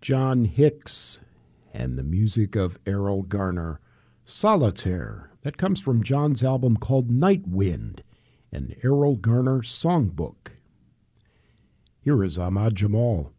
John Hicks and the music of Errol Garner. Solitaire, that comes from John's album called Night Wind, an Errol Garner songbook. Here is Ahmad Jamal.